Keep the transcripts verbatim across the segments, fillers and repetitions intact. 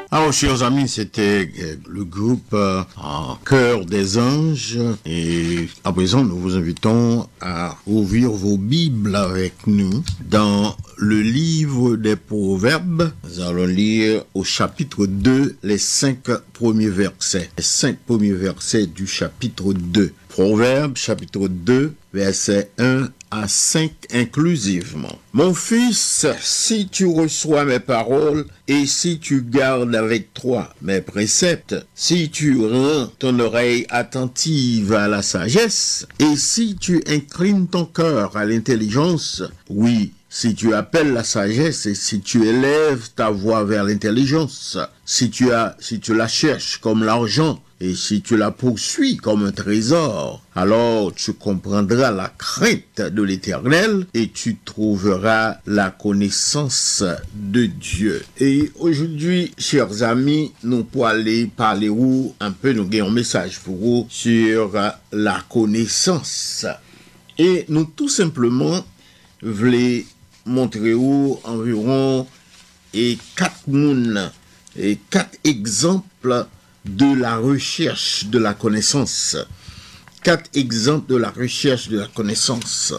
Alors, chers amis, c'était euh, le groupe euh, en Chœur des Anges. Et à présent, nous vous invitons à ouvrir vos Bibles avec nous dans le livre des Proverbes. Nous allons lire au chapitre deux les cinq premiers versets. Les cinq premiers versets du chapitre deux. Proverbes, chapitre deux, versets un à cinq inclusivement. Mon fils, si tu reçois mes paroles et si tu gardes avec toi mes préceptes, si tu rends ton oreille attentive à la sagesse et si tu inclines ton cœur à l'intelligence, oui, si tu appelles la sagesse et si tu élèves ta voix vers l'intelligence, si tu as, si tu la cherches comme l'argent, et si tu la poursuis comme un trésor, alors tu comprendras la crainte de l'Éternel et tu trouveras la connaissance de Dieu. Et aujourd'hui, chers amis, nous pourrons aller parler ou un peu, nous avons un message pour vous sur la connaissance. Et nous tout simplement voulons montrer où environ et quatre mounes et quatre exemples de la recherche de la connaissance. Quatre exemples de la recherche de la connaissance.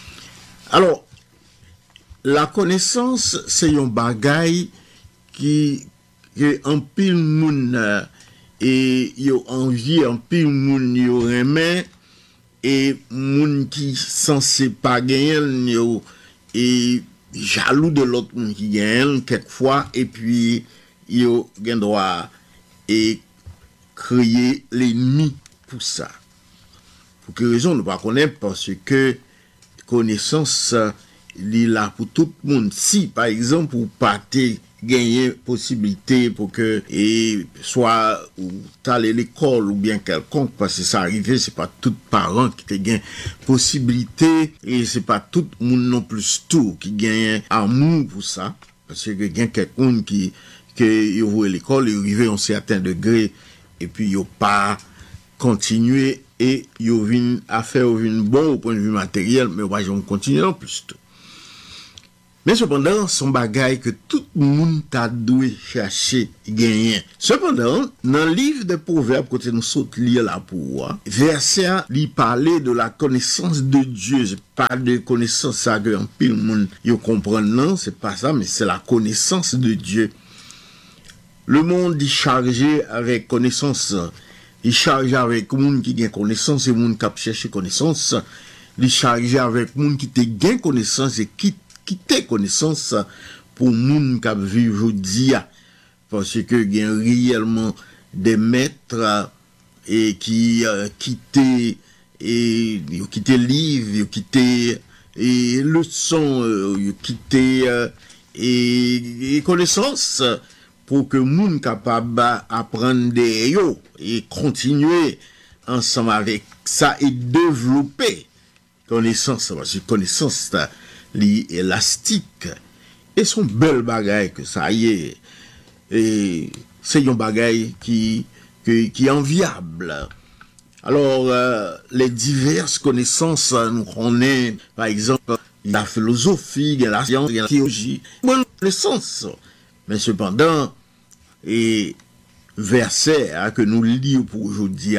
Alors, la connaissance, c'est un bagay qui est en pile moun et yo envie en pile moun yo remet et moun qui censé pas gagner yo et jaloux de l'autre moun qui gagne quelquefois et puis yo gen droit et créer l'ennemi pour ça. Pour quelle raison nous ne connaissons pas? Parce que connaissance est là pour tout le monde. Si par exemple pour pas gagner possibilité pour que et soit ou t'aller l'école ou bien quelconque, parce que ça arrive, c'est pas tout parent qui te gagne possibilité et c'est pas tout le monde non plus tout qui gagne amour pour ça, parce que gagne quelqu'un qui que yo voit l'école et arrivé à un certain degré et puis yo pas continuer et yo vinn à faire une bon au point de vue matériel mais va j'en continuer en plus tout. Mais cependant son bagage que tout le monde t'a doué chercher gagner. Cependant dans le livre des Proverbes côté nous saute lire là pour verset li parler de la connaissance de Dieu, c'est pas de connaissance ça que en pile monde yo comprend non, c'est pas ça mais c'est la connaissance de Dieu. Le monde est chargé avec connaissance. Il est chargé avec le monde qui a connaissance et le monde qui a cherché connaissance. Il est chargé avec le monde qui a gagné connaissance et qui qui a connaissance pour le monde qui a vu aujourd'hui. Parce que il y a réellement des maîtres et qui euh, quittent et quittent livres, quittent et leçons, euh, quittent euh, et, et connaissances. Pour que moun capable apprendre des yo et continuer ensemble avec ça et développer connaissance parce que connaissance li élastique et son bel bagay que ça y est et c'est un bagay qui qui qui est enviable. Alors euh, les diverses connaissances nous connaissons par exemple la philosophie, la science, la théologie, bonne connaissance. Mais cependant, et verset hein, que nous lisons pour aujourd'hui,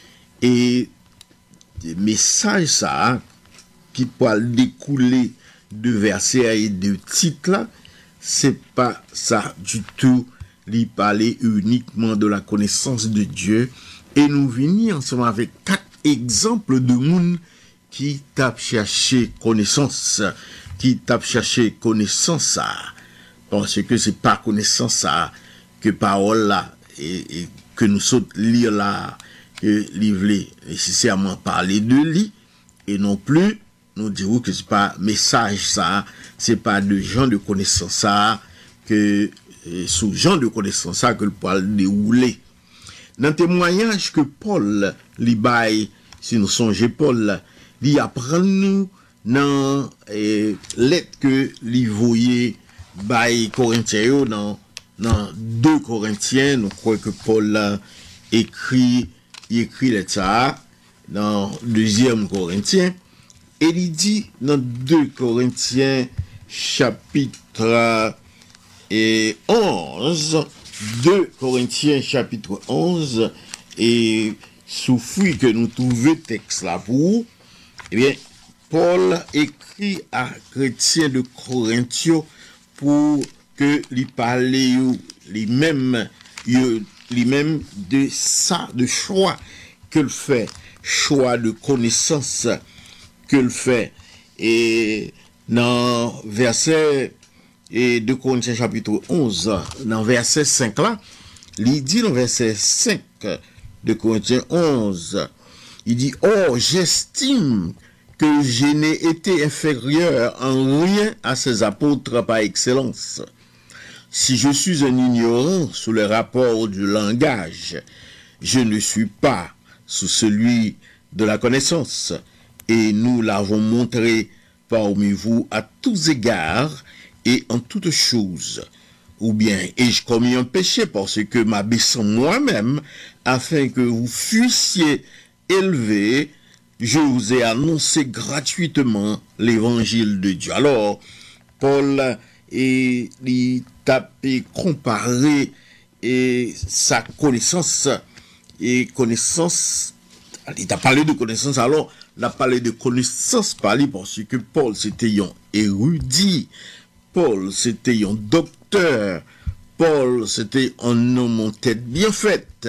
et des messages ça, hein, qui peuvent découler de versets et de titres, c'est pas ça du tout, lui parler uniquement de la connaissance de Dieu. Et nous venons ensemble avec quatre exemples de monde qui tapent chercher connaissance, qui tapent chercher connaissance ça. Parce que c'est pas connaissance ça que parole là et, et que nous sommes lire là que livrer nécessairement parler de lui et non plus nous dirons que c'est pas message ça, c'est pas de gens de connaissance ça que sous gens de connaissance ça que le parle dérouler. Dans témoignage que Paul li bail si nous songeons Paul li apprend nous dans eh, lettre que li voyait by Corinthiens dans dans deux Corinthiens nous croyons que Paul a écrit il écrit ça dans deuxième Corinthiens et il dit dans deux Corinthiens chapitre et onze deux Corinthiens chapitre onze, et sous fruit que nous trouvons texte là pour, eh bien, Paul écrit à chrétiens de Corinthio pour que lui parle les mêmes, les mêmes de ça, de choix que le fait, choix de connaissance que le fait. Et dans verset et deux Corinthiens chapitre onze, dans verset cinq là, il dit dans verset cinq de Corinthiens onze, il dit, oh, j'estime que je n'ai été inférieur en rien à ces apôtres par excellence. Si je suis un ignorant sous le rapport du langage, je ne suis pas sous celui de la connaissance. Et nous l'avons montré parmi vous à tous égards et en toutes choses. Ou bien ai-je commis un péché parce que m'abaissant moi-même, afin que vous fussiez élevés, je vous ai annoncé gratuitement l'évangile de Dieu. Alors, Paul et il t'a comparé et sa connaissance et connaissance, il a parlé de connaissance, alors il a parlé de connaissance par lui parce que Paul c'était un érudit, Paul c'était un docteur, Paul c'était un homme en tête bien faite,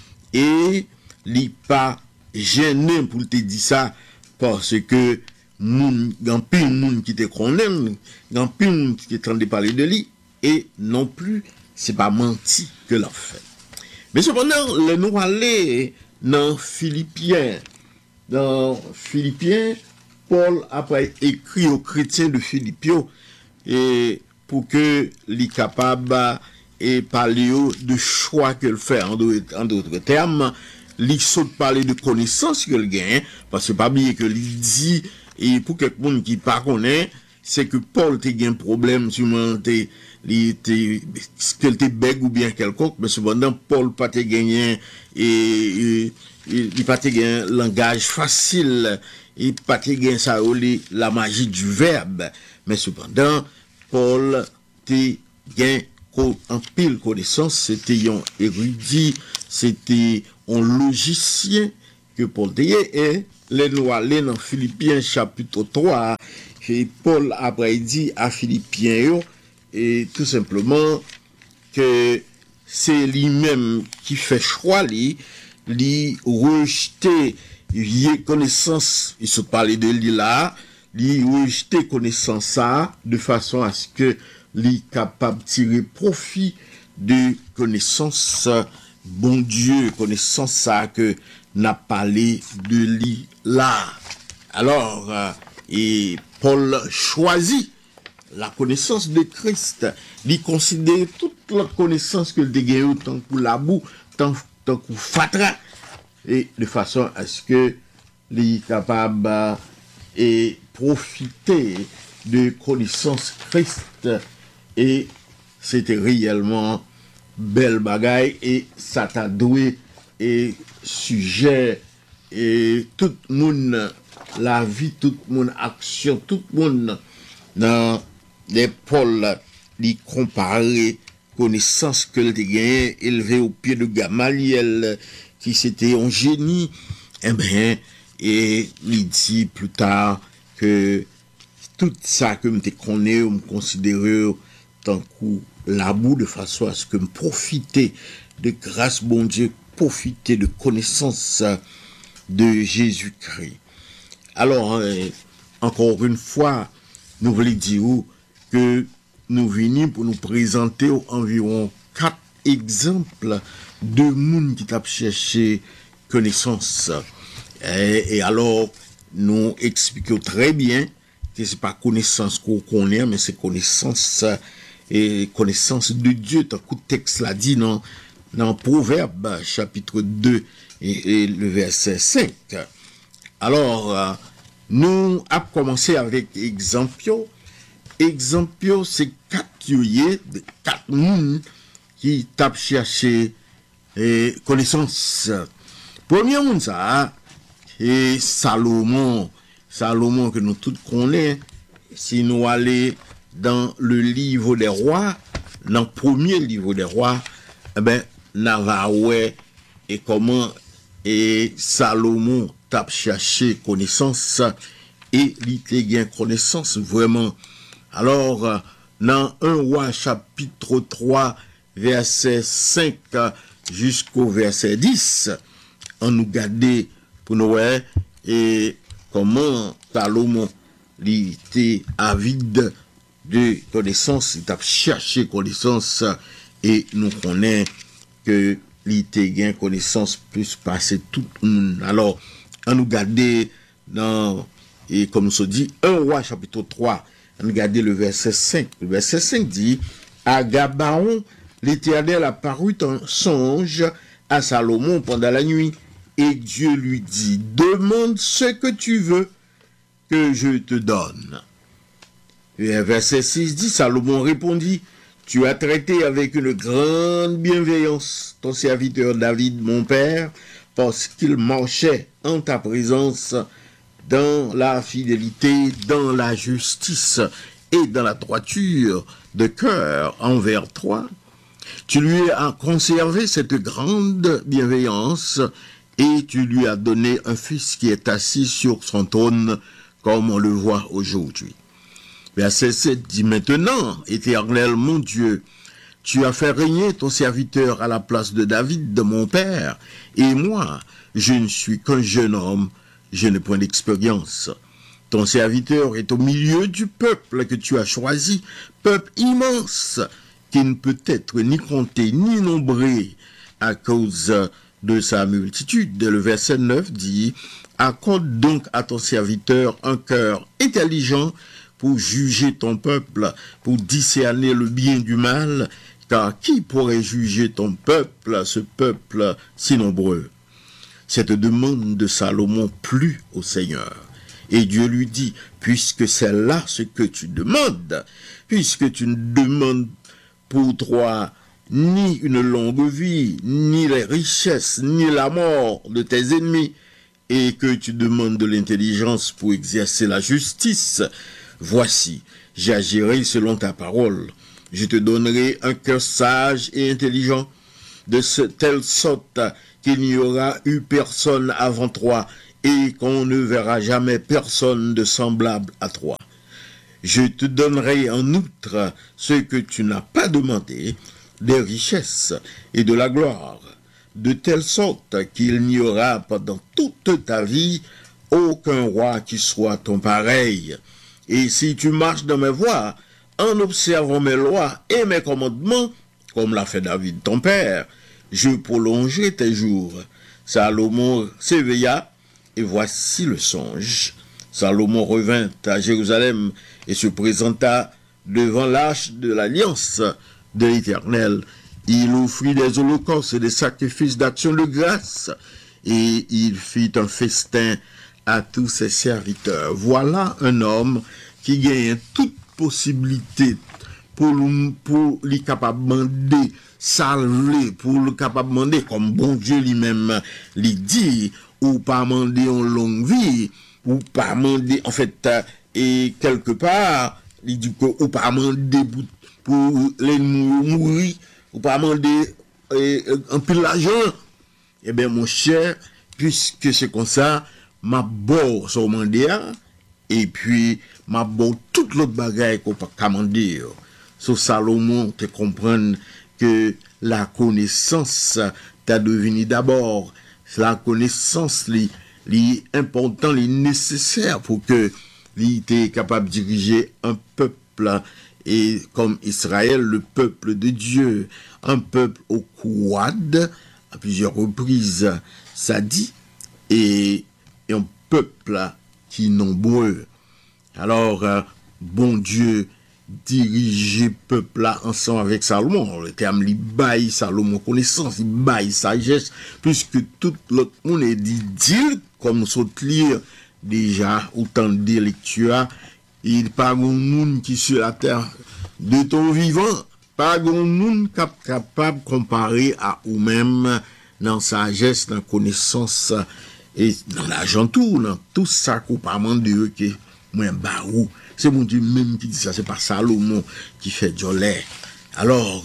et il pas gêné pour te dire ça parce que moun gan pile moun qui te connaît, gan pile moun qui est en train de parler de lui, et non plus c'est pas menti que l'a fait. Mais cependant, le nous aller dans Philippiens, dans Philippiens, Paul a écrit aux chrétiens de Philippio et pour que les capables et parler de choix qu'elle fait en d'autres termes, il saute parler de connaissance qu'elle gagne, parce que pas bien que il dit, et pour quelqu'un qui pas connaît, c'est que Paul te gagne problème sur te qu'elle te bègue ou bien quelconque, mais cependant Paul pas te gagné et il pas te gagné langage facile, il pas te gagné ça la magie du verbe, mais cependant Paul te gagne en pile connaissance, c'était un érudit, c'était un logicien que Paul te et les nous aller dans Philippiens chapitre trois, et Paul après dit à Philippiens et tout simplement que c'est lui-même qui fait choix lui, lui rejeter vieille connaissance, il se parlait de lui là, lui rejeter connaissance ça de façon à ce que lui capable de tirer profit de connaissance bon Dieu, connaissance ça que n'a parlé de lui là. Alors euh, et Paul choisit la connaissance de Christ, il considère toute la connaissance que le dégaine tant que la boue, tant, tant que fatra, et de façon à ce que il est capable euh, et profiter de connaissance Christ, et c'était réellement belle bagaille, et ça t'a doué et sujet et tout le monde, la vie, tout le monde, action, tout le monde dans les Paul, les comparer connaissance que le gagné élevé au pied de Gamaliel, qui c'était un génie, eh bien, et il dit plus tard que tout ça que je connais, je me considère tant que la boue de façon à ce que je profiter de grâce, bon Dieu, profiter de connaissance de Jésus-Christ. Alors, euh, encore une fois, nous voulons dire que nous venons pour nous présenter environ quatre exemples de monde qui t'a cherché connaissance. Et, et alors, nous expliquons très bien que c'est pas connaissance qu'on connaît, mais c'est connaissance et connaissance de Dieu. Tant que le texte l'a dit dans, dans Proverbe, chapitre deux et, et le verset cinq. Alors, euh, nous avons commencé avec Exempio. Exempio, c'est quatre yeux, quatre monde qui tapent chercher et connaissance. Premier monde, ça, et Salomon. Salomon que nous tous connaissons, si nous allons dans le livre des rois, dans le premier livre des rois, eh ben, Navaoué, et comment et Salomon t'a cherché connaissance, et il t'a gain connaissance vraiment. Alors, dans un roi chapitre trois, verset cinq jusqu'au verset dix, on nous garde pour nous voir et comment Salomon était avide de connaissance, il a cherché connaissance et nous connaissons que il était gain connaissance plus passer tout le monde. Alors, on nous garde dans, et comme se dit, un roi chapitre trois, on nous garde le verset cinq. Le verset cinq dit, à Gabaon, l'Éternel apparut en songe à Salomon pendant la nuit, et Dieu lui dit, demande ce que tu veux que je te donne. Et verset six dit, Salomon répondit, tu as traité avec une grande bienveillance ton serviteur David, mon père, parce qu'il marchait en ta présence dans la fidélité, dans la justice et dans la droiture de cœur envers toi. Tu lui as conservé cette grande bienveillance et tu lui as donné un fils qui est assis sur son trône comme on le voit aujourd'hui. Verset sept dit, maintenant, Éternel mon Dieu, tu as fait régner ton serviteur à la place de David, de mon père, et moi, je ne suis qu'un jeune homme, je n'ai point d'expérience. Ton serviteur est au milieu du peuple que tu as choisi, peuple immense, qui ne peut être ni compté ni nombré à cause de sa multitude. Le verset neuf dit, accorde donc à ton serviteur un cœur intelligent pour juger ton peuple, pour discerner le bien du mal, car qui pourrait juger ton peuple, ce peuple si nombreux? Cette demande de Salomon plut au Seigneur. Et Dieu lui dit, puisque c'est là ce que tu demandes, puisque tu ne demandes pour toi ni une longue vie, ni les richesses, ni la mort de tes ennemis, et que tu demandes de l'intelligence pour exercer la justice, voici, j'agirai selon ta parole. Je te donnerai un cœur sage et intelligent, de ce, telle sorte qu'il n'y aura eu personne avant toi, et qu'on ne verra jamais personne de semblable à toi. Je te donnerai en outre ce que tu n'as pas demandé, des richesses et de la gloire, de telle sorte qu'il n'y aura pendant toute ta vie aucun roi qui soit ton pareil. Et si tu marches dans mes voies, en observant mes lois et mes commandements, comme l'a fait David ton père, je prolongerai tes jours. Salomon s'éveilla, et voici le songe. Salomon revint à Jérusalem et se présenta devant l'arche de l'alliance de l'Éternel. Il offrit des holocaustes et des sacrifices d'action de grâce, et il fit un festin à tous ses serviteurs. Voilà un homme qui gagne toute possibilité pour, pour lui capable de demander, salver, pour le capable de demander, comme bon Dieu lui-même lui dit, ou pas demander en longue vie, ou pas demander, en fait, et quelque part, il dit que, ou pas demander pour, pour les mourir, ou pas demander un peu d'argent. Eh bien, mon cher, puisque c'est comme ça, ma beau son mandat, et puis ma beau toute l'autre bagaille qu'on peut commander. So Salomon te comprendre que la connaissance t'a devenu d'abord, la connaissance li, li important, li nécessaire pour que li était capable de diriger un peuple et comme Israël, le peuple de Dieu, un peuple au quad, à plusieurs reprises, ça dit, et, et un peuple qui est nombreux. Alors, euh, bon Dieu, diriger peuple là ensemble avec Salomon. Le terme, il baille Salomon connaissance, il baille sagesse, puisque tout l'autre monde est dit, dit, comme saute lire déjà, autant de lecture, il pas un monde qui sur la terre de ton vivant, pas un monde capable de comparer à ou-même dans sagesse, dans connaissance, et dans l'argent tout, dans tout ça qu'on parle de eux qui moins barou. C'est mon Dieu même qui dit ça, c'est pas Salomon qui fait jolet. Alors,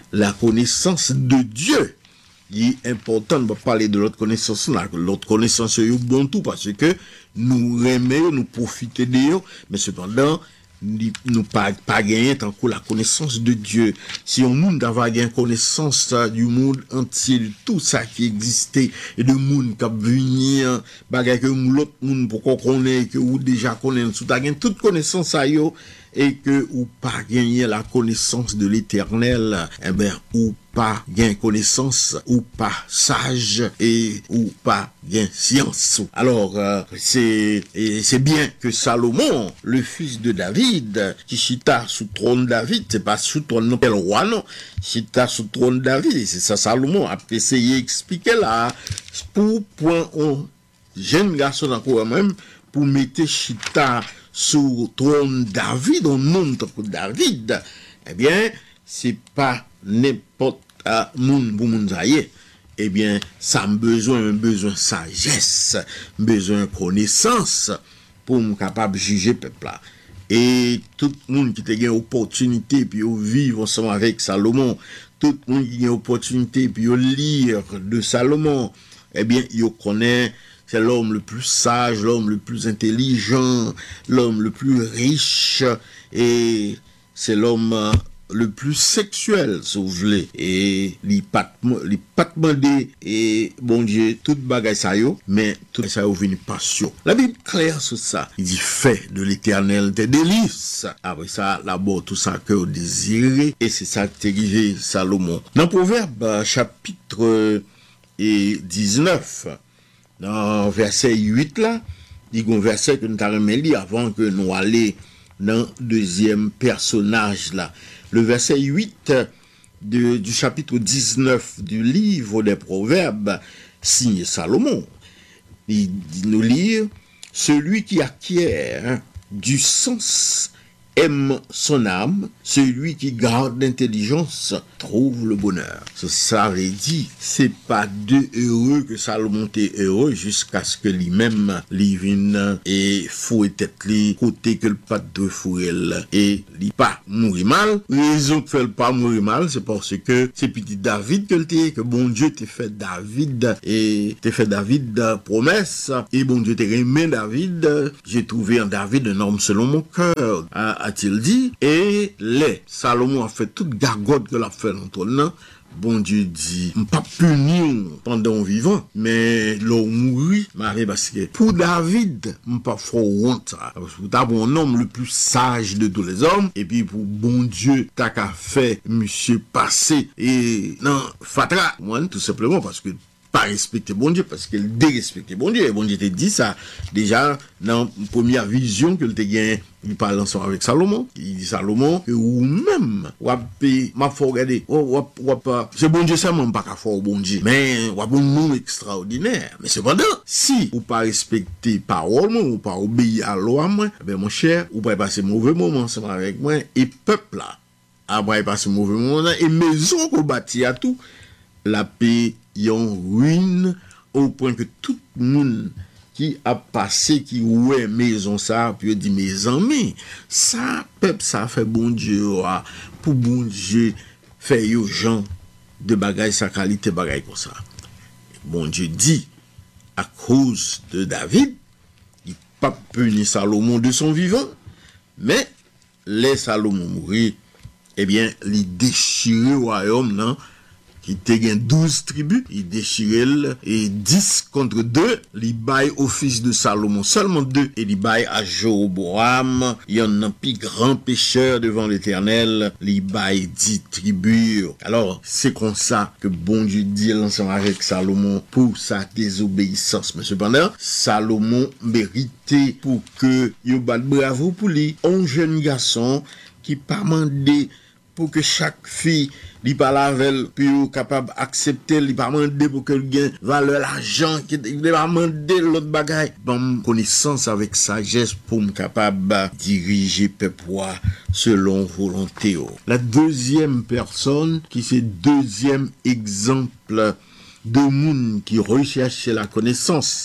la connaissance de Dieu. Il est important de parler de l'autre connaissance là. L'autre connaissance est bon tout parce que nous aimons, nous profitons d'eux, mais cependant, nous pas pas gagner tant que la connaissance de Dieu. Si on monde d'avoir une connaissance du monde entier, de tout ça qui existait et de monde qui venir, bagay que l'autre monde pour qu'on connaît que ou déjà connaît, tout ta gain toute connaissance ça yo et que ou pas gagner la connaissance de l'Éternel, eh ben ou pas gain connaissance ou pas sage et ou pas gain science. Alors euh, c'est c'est bien que Salomon, le fils de David, qui chita sous trône David, c'est pas sous trône non, le roi non, chita sous trône David, c'est ça Salomon a essayé d'expliquer là pour point un jeune garçon encore même pour mettre chita sous trône David, on nom de David, eh bien, c'est pas n'importe à moun pour moun zaye. Eh bien, ça a besoin, besoin sagesse, besoin connaissance pour me capable de juger peuple là. Et tout le monde qui a une opportunité puis vivre ensemble avec Salomon, tout le monde qui a une opportunité puis lire de Salomon, eh bien, il connaît. C'est l'homme le plus sage, l'homme le plus intelligent, l'homme le plus riche, et c'est l'homme le plus sexuel, si vous voulez. Et les pas demandé, et bon Dieu, toute bagaille ça yo, mais tout ça yo venu passion. La Bible claire sur ça. Il dit, fais de l'Éternel tes délices. Après ça, d'abord, tout ça que vous désirez, et c'est ça que t'es Salomon. Dans Proverbe, chapitre dix-neuf, dans verset huit là, il y a un verset que nous avons lu avant que nous allions dans le deuxième personnage là. Le verset huit de, du chapitre dix-neuf du livre des Proverbes, signé Salomon. Il dit nous lire, celui qui acquiert du sens aime son âme, celui qui garde l'intelligence trouve le bonheur. Ça veut dire, c'est pas de heureux que Salomon était heureux jusqu'à ce que lui-même, lui-vienne et fouille tête li, côté que le pas de fourrel et li pas mourir mal. Raison que fait le pas mourir mal, c'est parce que c'est petit David que le que bon Dieu t'a fait David et t'a fait David promesse et bon Dieu t'a aimé David. J'ai trouvé en David un homme selon mon cœur. A-t-il dit, et les Salomon a fait toute gargote que l'a fait l'entonnement. Bon Dieu dit, pas punir pendant vivant, mais l'on mourit, mais parce que pour David, pas fort honte, parce que t'as un homme le plus sage de tous les hommes, et puis pour bon Dieu, t'as qu'à faire monsieur passé, et non, fatra, moi, tout simplement, parce que pas respecter bon Dieu parce qu'il dérespectait bon Dieu. Et bon Dieu te dit ça déjà dans la première vision que te gagne. Il parle ensemble avec Salomon. Il dit Salomon que ou même ou m'a faut regarder ou ou pas c'est bon Dieu seulement pas qu'à faire bon Dieu mais ou un nom extraordinaire. Mais cependant si ou pas respecter parole ou pas obéir à loi moi ben mon cher ou pas passer mauvais moment ensemble avec moi et peuple là après passer mauvais moment et maison qu'on bâtit à tout la paix yon ruine au point que tout le monde qui a passé, qui oué maison ça, puis dit mes amis, ça, peuple, ça fait bon Dieu, pour bon Dieu, faire yo gens de bagaille sa qualité, bagaille comme ça. Bon Dieu dit, à cause de David, il pas puni Salomon de son vivant, mais les Salomon mourir, eh bien, il déchiré au royaume, non? Il te douze tribus, il déchirait et dix contre deux, il baille au fils de Salomon, seulement deux, et il baille à Jéroboam, il y en a un plus grand pécheur devant l'Éternel, il baille dix tribus. Alors, c'est comme ça que bon Dieu dit l'ensemble avec Salomon pour sa désobéissance. Mais cependant, Salomon méritait pour que il batte bravo pour lui, un jeune garçon qui pas mandé pour que chaque fille li pas lavel puis capable accepter li pas demander pour que gain valeur l'argent qui il pas demander l'autre bagaille bon connaissance avec sagesse pour me capable diriger peuple selon volonté. La deuxième personne qui c'est deuxième exemple de monde qui recherche la connaissance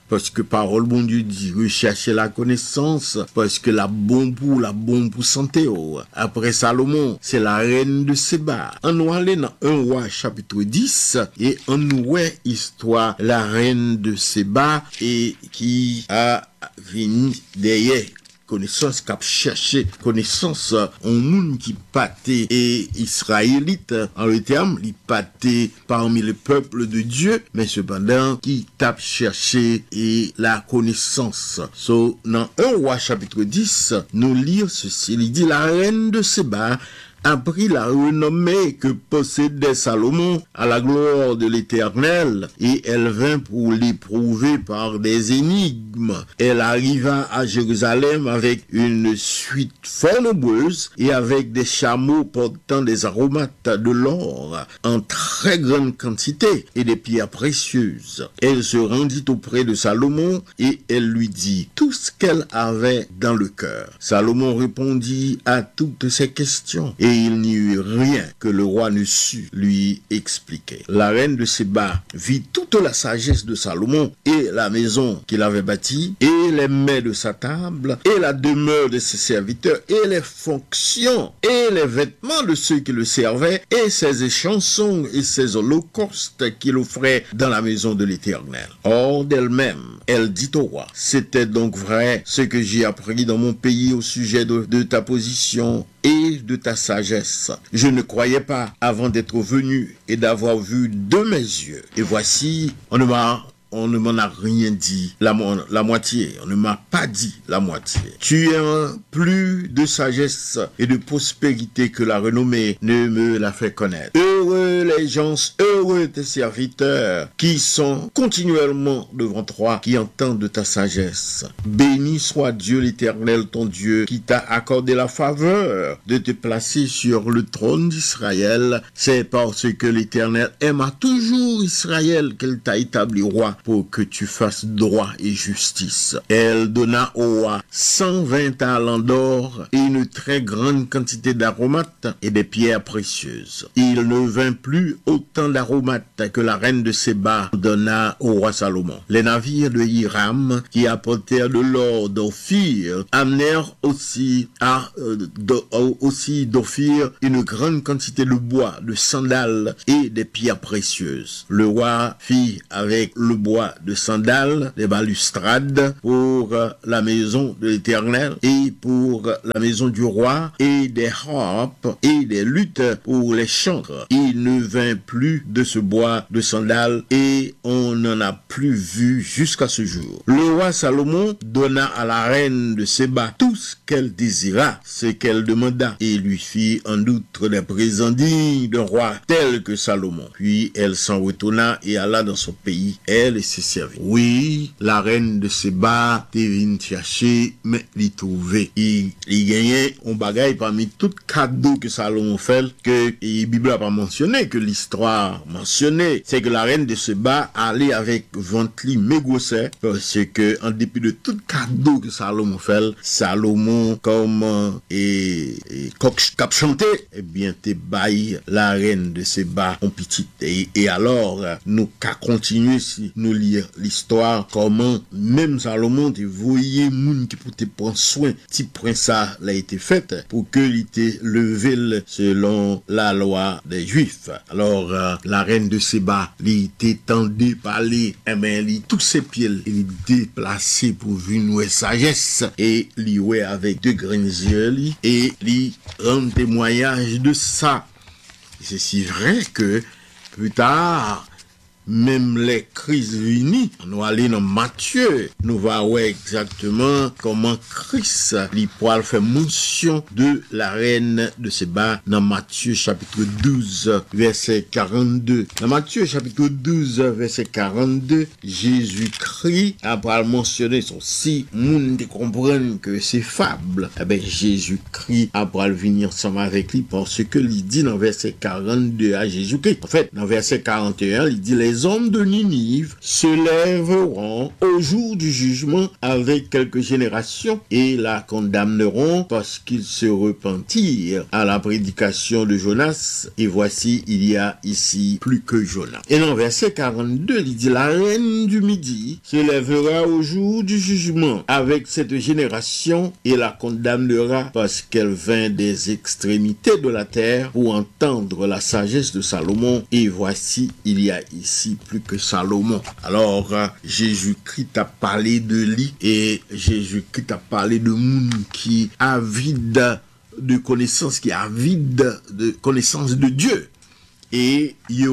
parce que parole bon Dieu dit, recherchez la connaissance, parce que la bonne pour, la bonne pour santé. Oh. Après Salomon, c'est la reine de Séba. On nous allait dans un roi chapitre dix, et on nous voit histoire la reine de Séba, et qui a venu derrière connaissance qu'a cherché connaissance en monde qui pâtait et israélite en le terme il pâtait parmi le peuple de Dieu mais cependant qui tape cherché et la connaissance. So dans un roi chapitre dix nous lire ceci, il dit la reine de Séba a pris la renommée que possédait Salomon à la gloire de l'Éternel, et elle vint pour l'éprouver par des énigmes. Elle arriva à Jérusalem avec une suite fort nombreuse et avec des chameaux portant des aromates de l'or en très grande quantité et des pierres précieuses. Elle se rendit auprès de Salomon et elle lui dit tout ce qu'elle avait dans le cœur. Salomon répondit à toutes ses questions et il n'y eut rien que le roi ne sût lui expliquer. La reine de Séba vit toute la sagesse de Salomon et la maison qu'il avait bâtie et les mets de sa table et la demeure de ses serviteurs et les fonctions et les vêtements de ceux qui le servaient et ses échansons et ses holocaustes qu'il offrait dans la maison de l'Éternel. Hors d'elle-même, elle dit au roi, c'était donc vrai ce que j'ai appris dans mon pays au sujet de, de ta position et de ta sagesse. Je ne croyais pas avant d'être venu et d'avoir vu de mes yeux. Et voici, on ne m'a On ne m'en a rien dit, la, mo- la moitié, on ne m'a pas dit la moitié. Tu as plus de sagesse et de prospérité que la renommée ne me l'a fait connaître. Heureux les gens, heureux tes serviteurs qui sont continuellement devant toi, qui entendent de ta sagesse. Béni soit Dieu l'Éternel, ton Dieu, qui t'a accordé la faveur de te placer sur le trône d'Israël. C'est parce que l'Éternel aima toujours Israël qu'elle t'a établi roi pour que tu fasses droit et justice. Elle donna au roi cent vingt talents d'or et une très grande quantité d'aromates et des pierres précieuses. Il ne vint plus autant d'aromates que la reine de Séba donna au roi Salomon. Les navires de Hiram qui apportèrent de l'or d'Ophir amenèrent aussi à euh, de, aussi d'Ophir une grande quantité de bois, de sandales et des pierres précieuses. Le roi fit avec le bois de sandales, des balustrades pour la maison de l'Éternel et pour la maison du roi et des harpes et des luttes pour les chants. Il ne vint plus de ce bois de sandales et on n'en a plus vu jusqu'à ce jour. Le roi Salomon donna à la reine de Séba tout ce qu'elle désira, ce qu'elle demanda et lui fit en outre des présents dignes d'un roi tel que Salomon. Puis elle s'en retourna et alla dans son pays, elle et ses serviteurs. Oui, la reine de Séba te vient chercher, mais l'y trouver. Il, il gagnait un bagage parmi tout cadeau que Salomon fait, que la Bible n'a pas mentionné, que l'histoire mentionnait, c'est que la reine de Séba allait avec Ventli Mégosset, parce que, en dépit de tout cadeau que Salomon fait, Salomon, comme, et, et cap chanté, eh bien, te baille la reine de Séba en petite. Et, et alors, nous, qu'à continuer si nous lire l'histoire, comment même Salomon te voyait moun qui pour te prendre soin, si prince ça l'a été fait, pour que il était levé selon la loi des Juifs. Alors, euh, la reine de Séba, il était tendu par les, eh ben, il, tous ses pieds, il est déplacé pour venir sagesse, et il ouais avec deux grands yeux, et il rend témoignage de ça. C'est si vrai que, plus tard, même les crises venues, nous allons dans Matthieu, nous allons voir exactement comment Christ, il pourra faire mention de la reine de Séba dans Matthieu chapitre douze, verset quarante-deux. Dans Matthieu chapitre douze, verset quarante-deux, Jésus-Christ a pas mentionné son si monde comprennent que c'est fable. Eh ben, Jésus-Christ a pas venir ensemble avec lui parce que il dit dans verset quarante-deux à Jésus-Christ. En fait, dans verset quarante et un, il dit les les hommes de Ninive se lèveront au jour du jugement avec quelques générations et la condamneront parce qu'ils se repentirent à la prédication de Jonas. Et voici, il y a ici plus que Jonas. Et dans verset quarante-deux, il dit, la reine du Midi se lèvera au jour du jugement avec cette génération et la condamnera parce qu'elle vint des extrémités de la terre pour entendre la sagesse de Salomon. Et voici, il y a ici plus que Salomon. Alors, euh, Jésus-Christ a parlé de lui et Jésus-Christ a parlé de monde qui avide de connaissance, qui avide de connaissance de Dieu. Et il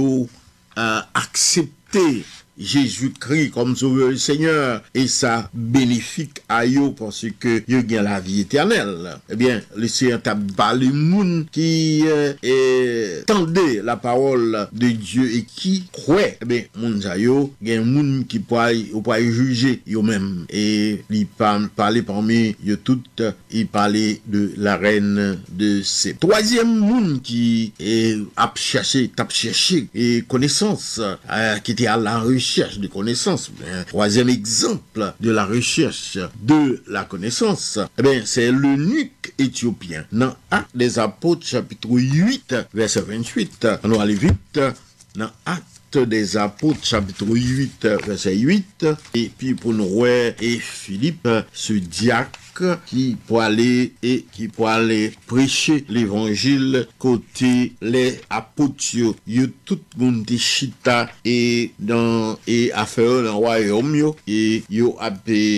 a accepté Jésus-Christ comme sauveur et Seigneur, et ça bénéfique à eux parce que ils gagnent la vie éternelle. Eh bien, le Seigneur t'a parlé monde qui euh, tendait la parole de Dieu et qui croit. Eh bien, moun sa yo, gagne monde qui pourrait pourrait juger eux-mêmes et il parlait parmi eux toutes, il parlait de la reine de Sé. Troisième monde qui est a cherché, t'a cherché et connaissance, euh, qui était à la recherche recherche de connaissance. Un troisième exemple de la recherche de la connaissance, eh bien, c'est l'eunuque éthiopien. Dans Actes des Apôtres, chapitre huit, verset vingt-huit. On va aller vite. Dans Actes des Apôtres, chapitre huit, verset huit. Et puis, pour nous voir, et Philippe, ce diacre, qui pour aller et qui pour aller prêcher l'évangile côté les apôtres yo tout monde chita et dans et affaire dans royaume yo et yo a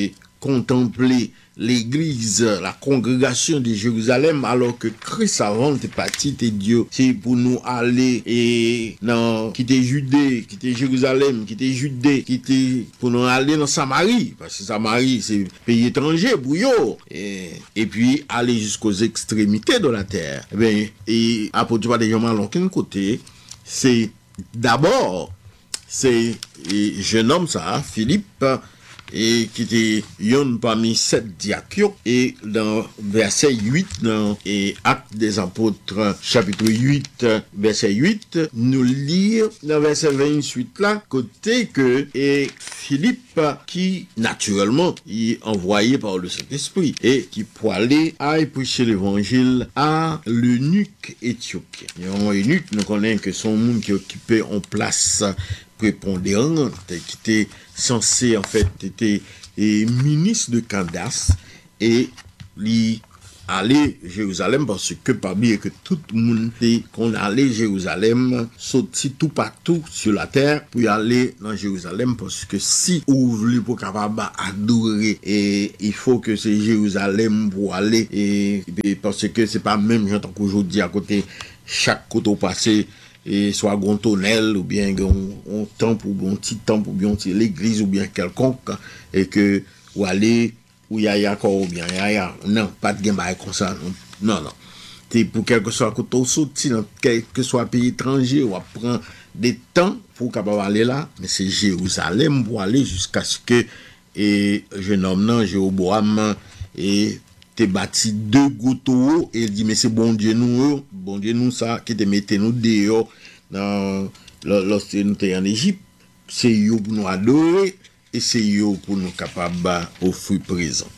contempler l'église, la congrégation de Jérusalem, alors que Christ avant de partir de Dieu, c'est pour nous aller et non, quitter Judée, quitter Jérusalem, quitter Judée, quitter, pour nous aller dans Samarie, parce que Samarie, c'est pays étranger, bouillot, et, et puis aller jusqu'aux extrémités de la terre. Eh bien, et apôtre pas des gens malins qu'un côté, c'est d'abord, c'est, et jeune homme ça, Philippe, et qui était yon parmi sept diacres, et dans verset huit, dans et Actes des Apôtres, chapitre huit, verset huit, nous lire dans verset vingt-huit là, côté que, et Philippe, qui, naturellement, est envoyé par le Saint-Esprit, et qui pour aller à prêcher l'évangile à l'eunuque éthiopien. Et un eunuque, nous connaissons que son monde qui occupait en place prépondérante, qui était censé en fait était ministre de Candace et lui aller Jérusalem parce que parmi que tout le monde dit qu'on allait Jérusalem sorti tout partout sur la terre pour y aller dans Jérusalem parce que si ou voulez pour capable adorer et il faut que c'est Jérusalem pour aller et, et parce que c'est pas même gens qu'aujourd'hui à côté chaque côté au passé et soit gon tonnel ou bien un temple ou un petit temple ou bien l'église ou bien quelconque et que ou aller ou ya ya encore ou bien ya ya non pas de game comme ça non non, non. C'est pour quelque soit côté sorti dans quel que soit pays étranger ou prend des temps pour capable aller là mais c'est Jérusalem pour aller jusqu'à ce que et jeune homme non Jéroboam et t'es bâti deux gouttes d'eau et il dit mais c'est bon Dieu nous bon Dieu nous ça qui te mettez nous dehors dans lorsque nous étions en Égypte c'est yo pour nous adorer et c'est yo pour nous capable offrir présent.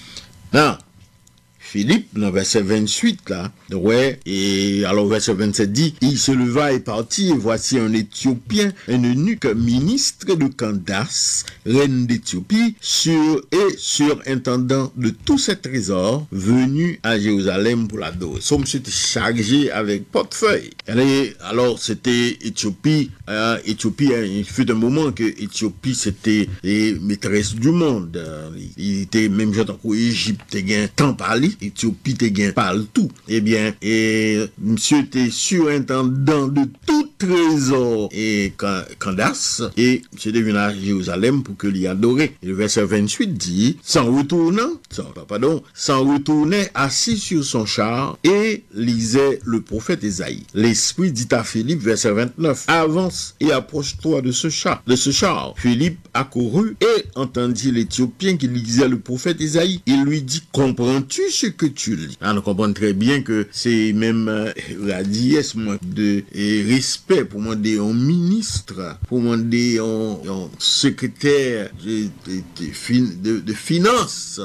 Non Philippe, dans verset vingt-huit, là, ouais, et alors verset vingt-sept dit, il se leva et partit, et voici un Éthiopien, un eunuque ministre de Candace, reine d'Éthiopie, sur et surintendant de tous ses trésors, venu à Jérusalem pour l'adorer. Son monsieur était chargé avec portefeuille. Alors, c'était Éthiopie, euh, Éthiopie, il fut un moment que Éthiopie, c'était les maîtresses du monde. Il était même, j'entends qu'Égypte, il y a un temps parlé, Éthiopie te gain parle tout. Eh bien, et monsieur était surintendant de tout trésor et Candace et monsieur devenu à Jérusalem pour que l'y adorer. Et le verset vingt-huit dit, sans retournant, sans, pardon, sans retourner assis sur son char et lisait le prophète Ésaïe. L'Esprit dit à Philippe, verset vingt-neuf, avance et approche-toi de ce char, de ce char. Philippe accourut et entendit l'Éthiopien qui lisait le prophète Ésaïe. Il lui dit, comprends-tu ce que tu lis? Ah, on comprend très bien que c'est même euh, la dièse de et respect expert, pour demander un ministre, pour demander un, un secrétaire de, de, de, fin, de, de finances,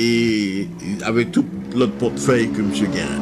et avec tout l'autre portefeuille que monsieur gagne.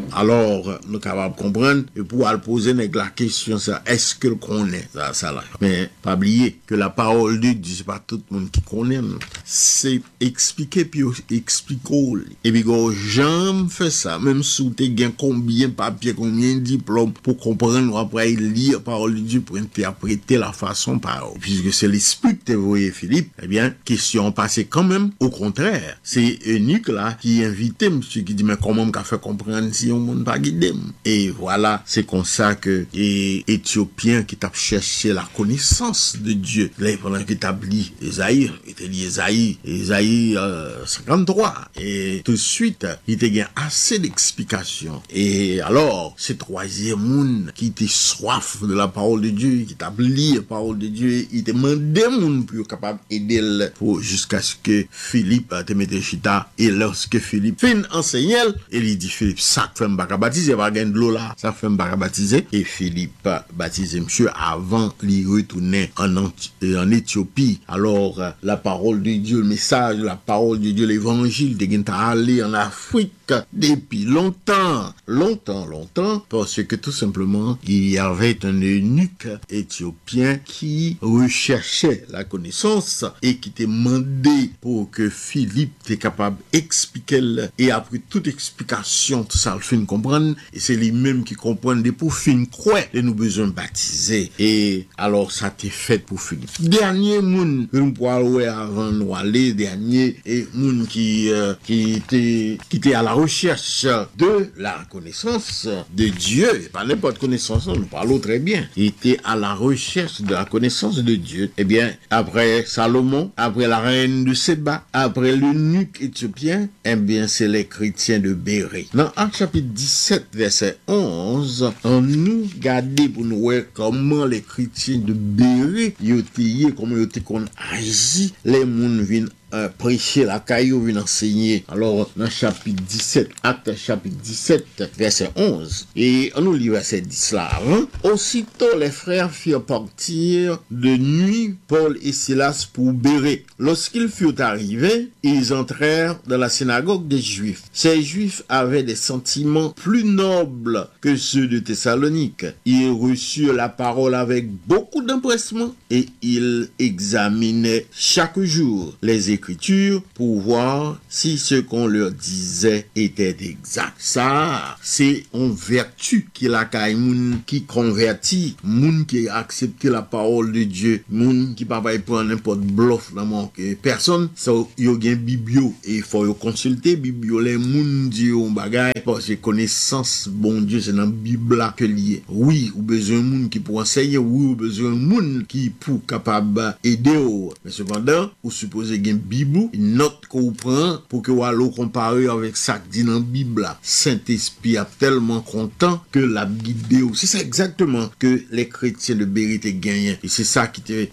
Alors, nous sommes capables de comprendre et pour poser la question, ça, est-ce que le connaît, ça, ça là. Mais, pas oublier que la parole de Dieu, c'est pas tout le monde qui connaît, c'est expliquer, puis expliquer. Et puis, quand j'aime faire ça, même si tu as combien de papiers, combien de diplômes, pour comprendre, après, lire la parole de Dieu, pour interpréter la façon parole. Puisque c'est l'esprit que tu as voyé, Philippe, eh bien, question passée quand même, au contraire. C'est Eunuque, là, qui invitait monsieur, qui dit, mais comment on fait comprendre si on monde pas guidé. Et voilà, c'est comme ça que les Éthiopiens qui t'a cherché la connaissance de Dieu, là pendant qu'il t'a lu Ésaïe, il t'a lu Ésaïe, Ésaïe euh, cinquante-trois, et tout de suite, il t'a gagné assez d'explications. Et alors, ce troisième monde qui était soif de la parole de Dieu, qui t'a lu la parole de Dieu, il t'a demandé monde pour être capable d'aider pour jusqu'à ce que Philippe te mette chita, et lorsque Philippe fin enseignait, il dit Philippe, ça fait m'baka baptiser, va gagner de l'eau là, ça fait m'baka baptiser, et Philippe baptisé monsieur avant d'y retourner en, en Éthiopie. Alors, la parole de Dieu, le message, la parole de Dieu, l'évangile, de aller en Afrique depuis longtemps, longtemps, longtemps, parce que tout simplement, il y avait un eunuque éthiopien qui recherchait la connaissance et qui était demandé pour que Philippe était capable d'expliquer, et après toute explication, tout ça, le fin comprendre, et c'est lui-même qui comprennent des pour fin croire, et nous besoin baptiser. Et alors, ça t'est fait pour Philippe. Dernier monde, que nous pourrons avant nous aller, dernier, et monde qui, euh, qui était, qui était à la recherche de la connaissance de Dieu, et pas n'importe connaissance, nous parlons très bien. Il était à la recherche de la connaissance de Dieu. Eh bien, après Salomon, après la reine de Séba, après l'eunuque éthiopien, eh bien, c'est les chrétiens de Béré. Dans Actes chapitre dix-sept, verset onze, on nous garde pour nous voir comment les chrétiens de Béré, ils étaient, comment ils étaient qu'on agit, les monde viennent Euh, prêcher la caillou vient enseigner. Alors, dans chapitre dix-sept, acte chapitre dix-sept, verset onze, et on nous lit verset dix là avant. Aussitôt, les frères firent partir de nuit Paul et Silas pour Béré. Lorsqu'ils furent arrivés, ils entrèrent dans la synagogue des Juifs. Ces Juifs avaient des sentiments plus nobles que ceux de Thessalonique. Ils reçurent la parole avec beaucoup d'empressement et ils examinaient chaque jour les Écritures pour voir si ce qu'on leur disait était exact. Ça, c'est une vertu qui la caille moun qui convertit, moun qui accepte la parole de Dieu, moun qui pas pas prendre n'importe bluff dans mon personne, ça yo gen biblio et faut yo consulter biblio les moun di on bagay parce que connaissance bon Dieu c'est dans Bible là que lié. Oui, ou besoin moun qui pour enseigner, oui, ou besoin moun qui pour capable aider. Mais cependant, ou supposez gen Bible, une note qu'on prend pour que vous allez comparer avec ça qui dit dans la Bible. Saint-Esprit a tellement content que la guidée. C'est ça exactement que les chrétiens de Bérité gagnent. Et c'est ça qui te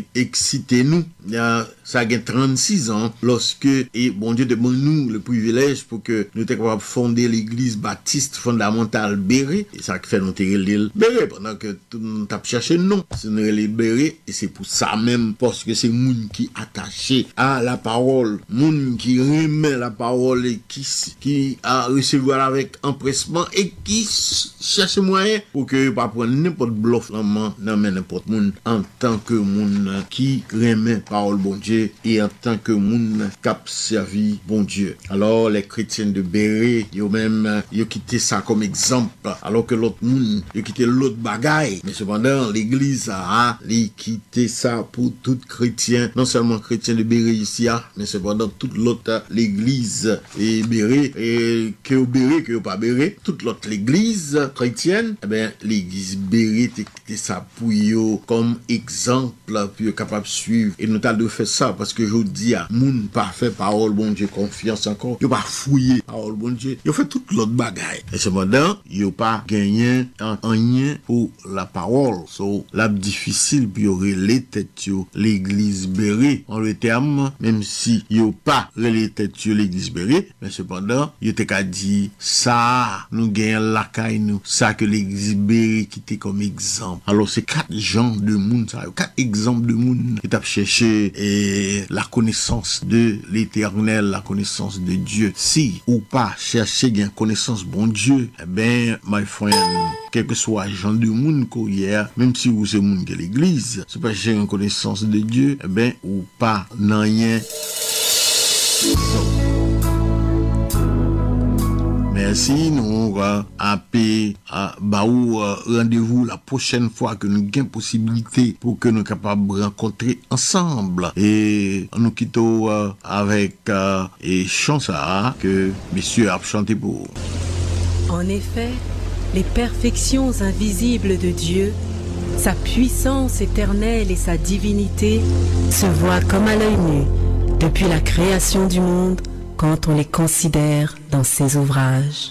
excité nous. Ça a trente-six ans lorsque, et bon Dieu demande nous le privilège pour que nous soyons capables de fonder l'église baptiste fondamentale Béré. Et ça qui fait nous tirer l'île Béré pendant que tout le monde a cherché non. C'est nous les Béré. Et c'est pour ça même, parce que c'est moun qui attaché à la parole, moun qui remet la parole et qui, qui a recevoir avec empressement et qui cherche moyen pour que pas prendre n'importe bluff non n'importe moun en tant que moun qui remet parole bon Dieu et en tant que moun cap servi bon Dieu. Alors les chrétiens de Béré, yo même yo quitté ça comme exemple alors que l'autre moun yo quitté l'autre bagaille, mais cependant l'église a li quitté ça pour tout chrétien, non seulement chrétien de Béré ici, mais cependant toute l'autre l'église et Béré et que Béré que pas Béré, toute l'autre l'église chrétienne, eh ben l'église Béré était ça pour yo comme exemple pour capable suivre et nous t'a de faire ça ça parce que je dis à moun pas fait parole bon Dieu confiance encore, yo pas fouiller parole bon Dieu, yo fait toute l'autre bagaille. Et cependant, yo pas gagné en rien pour la parole. So, la difficile pour yo relé tête yo l'église bérée en le terme, même si yo pas relé tête yo l'église bérée, mais cependant, yo te ka dit ça nous gagne la caille nous, ça que l'église bérée qui était comme exemple. Alors c'est quatre gens de monde ça, quatre exemples de monde qui t'a cherché et la connaissance de l'Éternel, la connaissance de Dieu. Si ou pas chercher gain connaissance bon Dieu, eh ben my friend, quel que soit genre de monde qu'on hier, même si vous c'est monde de l'église, c'est pas chercher une connaissance de Dieu, eh ben ou pas nan rien. Merci, nous va appeler à Baou rendez-vous la prochaine fois que nous avons possibilité pour que nous capables de rencontrer ensemble et nous quittons euh, avec euh, et chance à que messieurs a chanté pour. En effet, les perfections invisibles de Dieu, sa puissance éternelle et sa divinité se voient comme à l'œil nu depuis la création du monde quand on les considère dans ses ouvrages.